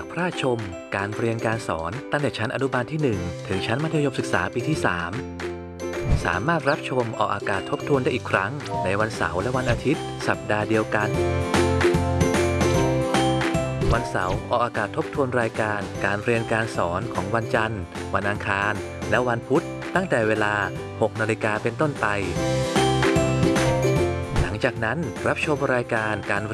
ากพระราชชมการเรียนการสอนตั้งแต่ชั้นอนุบาลที่ 1 ถึงชั้นมัธยมศึกษาปีที่ 3 สามารถรับชมออกอากาศทบทวนได้อีกครั้งในวันเสาร์และวันอาทิตย์สัปดาห์เดียวกันวันเสาร์ออกอากาศทบทวนรายการการเรียนการสอนของวันจันทร์วันอังคารและวันพุธตั้งแต่เวลา 6 นาฬิกาเป็นต้นไปหลังจากนั้นรับชมรายการการ